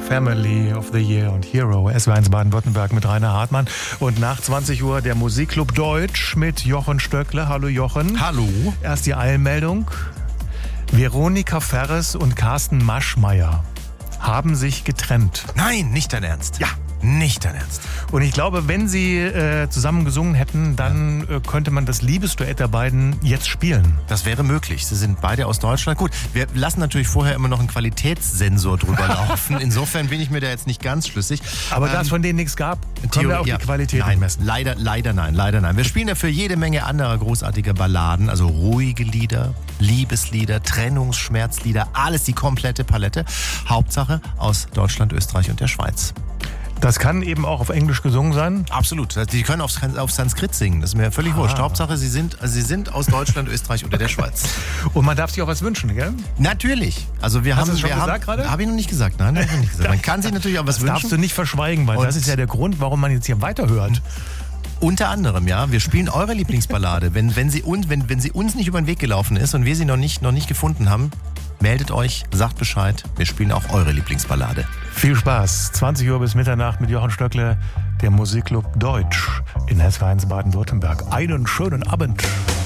Family of the Year und Hero. SW1 Baden-Württemberg mit Rainer Hartmann. Und nach 20 Uhr der Musikclub Deutsch mit Jochen Stöckle. Hallo Jochen. Hallo. Erst die Eilmeldung. Veronika Ferres und Carsten Maschmeyer haben sich getrennt. Nein, nicht dein Ernst. Ja. Nicht dein Ernst. Und ich glaube, wenn sie zusammen gesungen hätten, dann könnte man das Liebesduett der beiden jetzt spielen. Das wäre möglich. Sie sind beide aus Deutschland. Gut, wir lassen natürlich vorher immer noch einen Qualitätssensor drüber laufen. Insofern bin ich mir da jetzt nicht ganz schlüssig. Aber da es von denen nichts gab, können wir auch die Qualität nicht messen. Leider nein. Wir spielen dafür jede Menge anderer großartiger Balladen, also ruhige Lieder, Liebeslieder, Trennungsschmerzlieder, alles die komplette Palette. Hauptsache aus Deutschland, Österreich und der Schweiz. Das kann eben auch auf Englisch gesungen sein? Absolut. Die können auf Sanskrit singen. Das ist mir völlig wurscht. Hauptsache, sie sind aus Deutschland, Österreich oder der Schweiz. Und man darf sich auch was wünschen, gell? Natürlich. Also Hast du es schon gesagt gerade? Habe ich noch nicht gesagt. Nein, habe ich nicht gesagt. Man kann sich natürlich auch was wünschen. Das darfst du nicht verschweigen, weil das ist ja der Grund, warum man jetzt hier weiterhört. Unter anderem, ja. Wir spielen eure Lieblingsballade. Wenn sie uns nicht über den Weg gelaufen ist und wir sie noch nicht gefunden haben, meldet euch, sagt Bescheid. Wir spielen auch eure Lieblingsballade. Viel Spaß. 20 Uhr bis Mitternacht mit Jochen Stöckle, der Musikclub Deutsch in SW1 Baden-Württemberg. Einen schönen Abend.